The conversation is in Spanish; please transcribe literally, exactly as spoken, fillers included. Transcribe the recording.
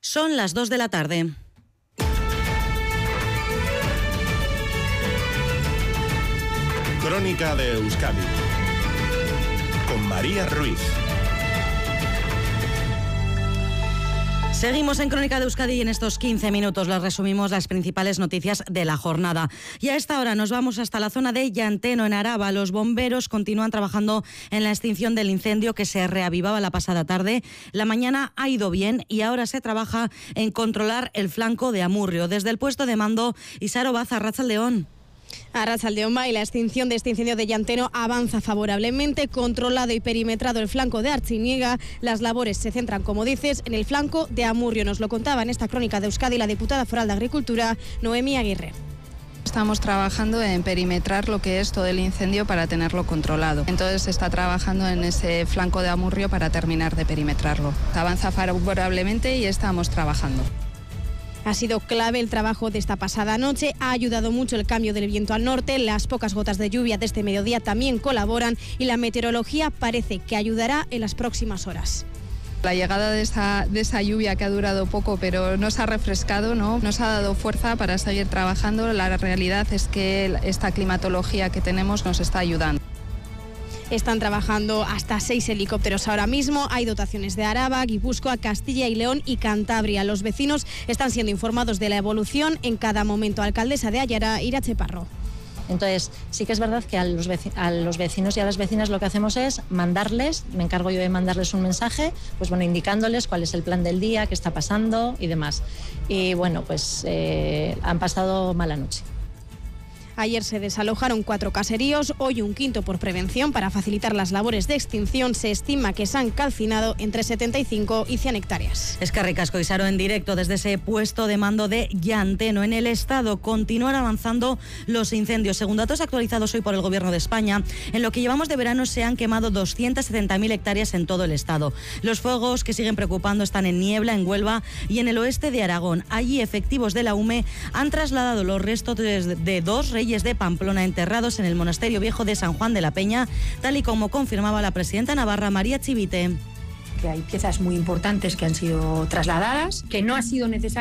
Son las dos de la tarde. Crónica de Euskadi con María Ruiz. Seguimos en Crónica de Euskadi y en estos quince minutos les resumimos las principales noticias de la jornada. Y a esta hora nos vamos hasta la zona de Llanteno, en Araba. Los bomberos continúan trabajando en la extinción del incendio que se reavivaba la pasada tarde. La mañana ha ido bien y ahora se trabaja en controlar el flanco de Amurrio. Desde el puesto de mando, Isaro Baza, Arratsaldeón. Arratsaldeón, y la extinción de este incendio de Llanteno avanza favorablemente. Controlado y perimetrado el flanco de Artziniega, las labores se centran, como dices, en el flanco de Amurrio. Nos lo contaba en esta Crónica de Euskadi la diputada foral de Agricultura, Noemi Aguirre. Estamos trabajando en perimetrar lo que es todo el incendio para tenerlo controlado. Entonces se está trabajando en ese flanco de Amurrio para terminar de perimetrarlo. Avanza favorablemente y estamos trabajando. Ha sido clave el trabajo de esta pasada noche, ha ayudado mucho el cambio del viento al norte, las pocas gotas de lluvia de este mediodía también colaboran y la meteorología parece que ayudará en las próximas horas. La llegada de esa, de esa lluvia que ha durado poco pero nos ha refrescado, ¿no? Nos ha dado fuerza para seguir trabajando. La realidad es que esta climatología que tenemos nos está ayudando. Están trabajando hasta seis helicópteros ahora mismo. Hay dotaciones de Araba, Guipúzcoa, Castilla y León y Cantabria. Los vecinos están siendo informados de la evolución en cada momento. Alcaldesa de Ayara, Irache Parro. Entonces, sí que es verdad que a los, vecinos, a los vecinos y a las vecinas lo que hacemos es mandarles, me encargo yo de mandarles un mensaje, pues bueno, indicándoles cuál es el plan del día, qué está pasando y demás. Y bueno, pues eh, han pasado mala noche. Ayer se desalojaron cuatro caseríos, hoy un quinto por prevención. Para facilitar las labores de extinción se estima que se han calcinado entre setenta y cinco y cien hectáreas. Eskerrik asko, Isaro, en directo desde ese puesto de mando de Llanteno. En el Estado continúan avanzando los incendios. Según datos actualizados hoy por el Gobierno de España, en lo que llevamos de verano se han quemado doscientas setenta mil hectáreas en todo el Estado. Los fuegos que siguen preocupando están en Niebla, en Huelva y en el oeste de Aragón. Allí efectivos de la U M E han trasladado los restos de, de dos reyes de Pamplona enterrados en el Monasterio Viejo de San Juan de la Peña, tal y como confirmaba la presidenta navarra María Chivite. Que hay piezas muy importantes que han sido trasladadas, que no ha sido necesario